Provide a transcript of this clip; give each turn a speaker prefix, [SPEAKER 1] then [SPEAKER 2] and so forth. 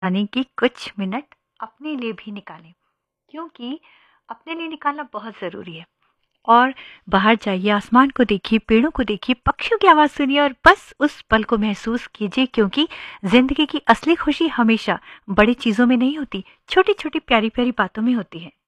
[SPEAKER 1] यानी कि कुछ मिनट अपने लिए भी निकालें, क्योंकि अपने लिए निकालना बहुत ज़रूरी है। और बाहर जाइए, आसमान को देखिए, पेड़ों को देखिए, पक्षियों की आवाज़ सुनिए और बस उस पल को महसूस कीजिए, क्योंकि ज़िंदगी की असली खुशी हमेशा बड़ी चीज़ों में नहीं होती, छोटी छोटी प्यारी प्यारी बातों में होती है।